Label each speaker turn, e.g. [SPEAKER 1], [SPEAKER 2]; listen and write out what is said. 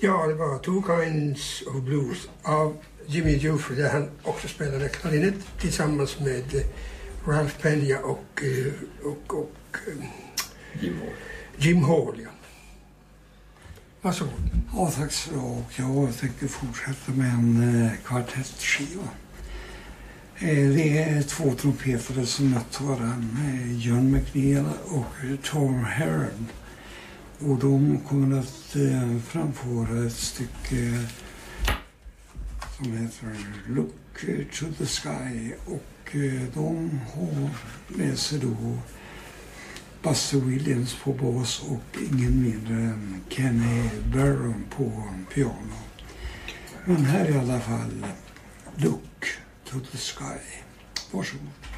[SPEAKER 1] Ja, det var Two Kinds of Blues av Jimmy Giuffre, där han också spelade klarinett tillsammans med Ralph Peña och Jim Hall. Ja. Varsågod.
[SPEAKER 2] Ja, tack så mycket. Jag tänker fortsätta med en kvartettskiva. Det är 2 trumpetare som mötte varandra, John McNeil och Tom Heron. Och de kommer att framföra ett stycke som heter Look to the Sky. Och de har med sig då Buster Williams på bas och ingen mindre än Kenny Barron på piano. Men här i alla fall Look to the Sky. Varsågod.